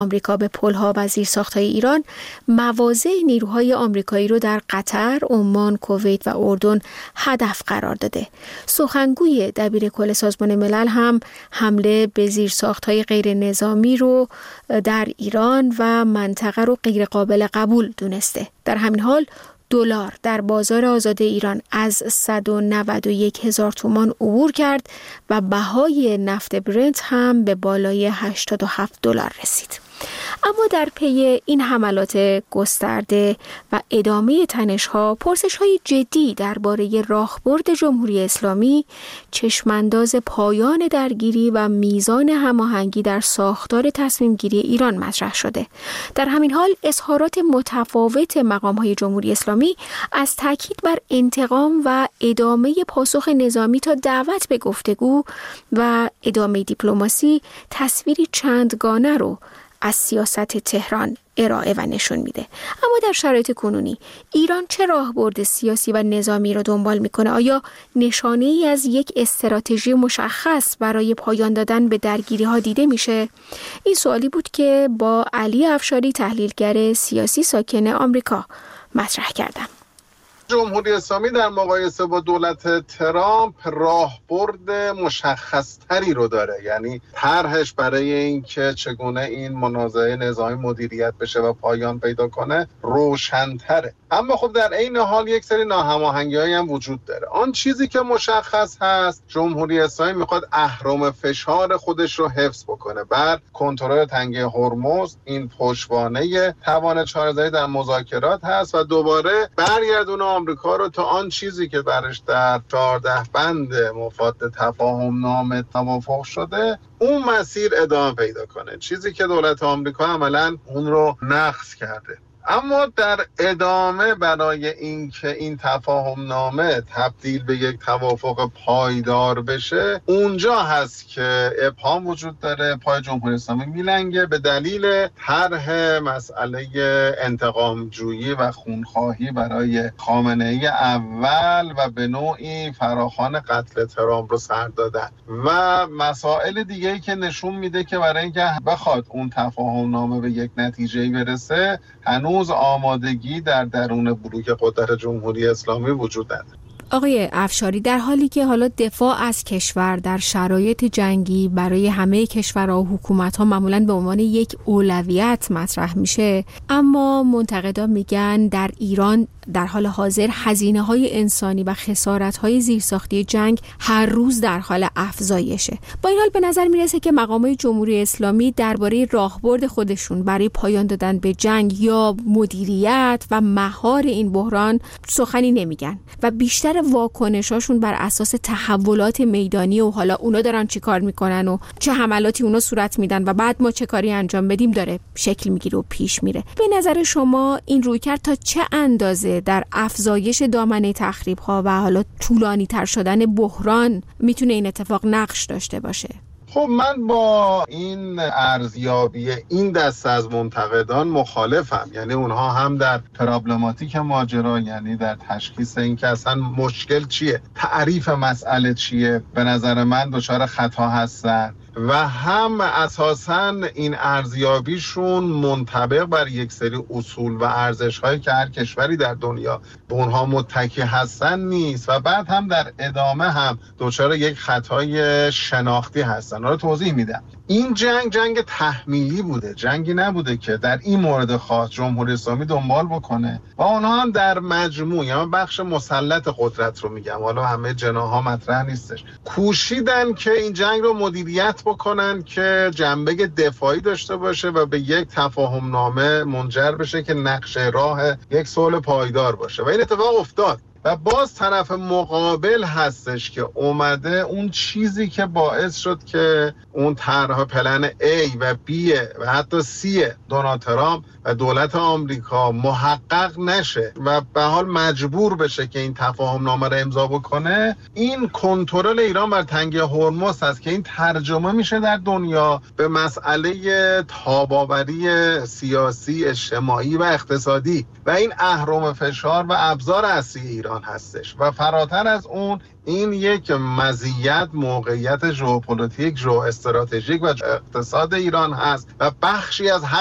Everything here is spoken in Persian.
آمریکا به پل‌ها و زیرساخت‌های ایران، مواضع نیروهای آمریکایی رو در قطر، عمان، کویت و اردن هدف قرار داده. سخنگوی دبیرکل سازمان ملل هم حمله به زیرساخت‌های غیر نظامی رو در ایران و منطقه رو غیر قابل قبول دونسته. در همین حال دلار در بازار آزاد ایران از 191,000 تومان عبور کرد و بهای نفت برنت هم به بالای 87 دلار رسید. اما در پی این حملات گسترده و ادامه تنش‌ها، پرسش‌های جدی درباره راهبرد جمهوری اسلامی، چشمانداز پایان درگیری و میزان هماهنگی در ساختار تصمیم‌گیری ایران مطرح شده. در همین حال اظهارات متفاوت مقام‌های جمهوری اسلامی از تاکید بر انتقام و ادامه پاسخ نظامی تا دعوت به گفتگو و ادامه دیپلماسی تصویری چندگانه رو از سیاست تهران ارائه و نشون میده. اما در شرایط کنونی ایران چه راهبرد سیاسی و نظامی را دنبال میکنه؟ آیا نشانه ای از یک استراتژی مشخص برای پایان دادن به درگیری ها دیده میشه؟ این سوالی بود که با علی افشاری، تحلیلگر سیاسی ساکن آمریکا، مطرح کردم. جمهوری اسلامی در مقایسه با دولت ترامپ راهبرد مشخص‌تری رو داره، یعنی طرحش برای اینکه چگونه این منازعه نظامی مدیریت بشه و پایان پیدا کنه روشن‌تره. اما خب در عین حال یک سری ناهماهنگی‌هایی هم وجود داره. آن چیزی که مشخص هست، جمهوری اسلامی میخواد اهرم فشار خودش رو حفظ بکنه بر کنترل تنگه هرمز. این پشتوانه توان چاره‌زنی در مذاکرات هست و دوباره برگردونه آمریکا رو تا آن چیزی که برش در 14 بند مفاد تفاهم نامه توافق شده اون مسیر ادامه پیدا کنه، چیزی که دولت آمریکا عملاً اون رو نقض کرده. اما در ادامه برای اینکه این تفاهم نامه تبدیل به یک توافق پایدار بشه، اونجا هست که ابهام وجود داره، پای جمهوری اسلامی میلنگه به دلیل طرح مسئله انتقام جویی و خونخواهی برای خامنه‌ای اول و به نوعی فراخوان قتل ترامپ رو سر دادن و مسائل دیگه‌ای که نشون میده که برای اینکه بخواد اون تفاهم نامه به یک نتیجه‌ای برسه هنوز آمادگی در درون بلوک قدرت جمهوری اسلامی وجود نداره. آقای افشاری، در حالی که حالا دفاع از کشور در شرایط جنگی برای همه کشورها و حکومت‌ها معمولاً به عنوان یک اولویت مطرح میشه، اما منتقدان میگن در ایران در حال حاضر هزینه‌های انسانی و خسارت‌های زیرساختی جنگ هر روز در حال افزایشه. با این حال به نظر میرسه که مقامات جمهوری اسلامی درباره راهبرد خودشون برای پایان دادن به جنگ یا مدیریت و مهار این بحران سخنی نمیگن و بیشتر واکنشاشون بر اساس تحولات میدانی و حالا اونا دارن چی کار میکنن و چه حملاتی اونا صورت میدن و بعد ما چه کاری انجام بدیم داره شکل میگیره و پیش میره. به نظر شما این رویکرد تا چه اندازه در افزایش دامنه تخریب‌ها و حالا طولانی تر شدن بحران میتونه این اتفاق نقش داشته باشه؟ خب من با این ارزیابی این دسته از منتقدان مخالفم. یعنی اونها هم در پرابلماتیک ماجرا، یعنی در تشخیص این که اصلا مشکل چیه، تعریف مسئله چیه، به نظر من دچار خطا هستن و هم اساساً این ارزیابیشون منطبق بر یک سری اصول و ارزش‌هایی که هر کشوری در دنیا به اونها متکی هستن نیست و بعد هم در ادامه هم دچار یک خطای شناختی هستن. رو توضیح میدم. این جنگ تحمیلی بوده، جنگی نبوده که در این مورد خاص جمهوری اسلامی دنبال بکنه و اونها هم در مجموع، یا بخش مسلط قدرت رو میگم، حالا همه جناح‌ها مطرح نیستش، کوشیدن که این جنگ رو مدیریت بکنن که جنبه دفاعی داشته باشه و به یک تفاهم نامه منجر بشه که نقشه راه یک صلح پایدار باشه و این اتفاق افتاد. و باز طرف مقابل هستش که اومده اون چیزی که باعث شد که اون طرح پلن A و B و حتی C دونالد ترامپ و دولت آمریکا محقق نشه و به حال مجبور بشه که این تفاهم نامه رو امضا بکنه. این کنترل ایران بر تنگه هرمز هست که این ترجمه میشه در دنیا به مسئله تاباوری سیاسی، اجتماعی و اقتصادی و این اهرم فشار و ابزار اصلی ایران. ایران هستش و فراتر از اون این یک مزیت موقعیت ژئوپلیتیک، ژئواستراتژیک و اقتصاد ایران هست و بخشی از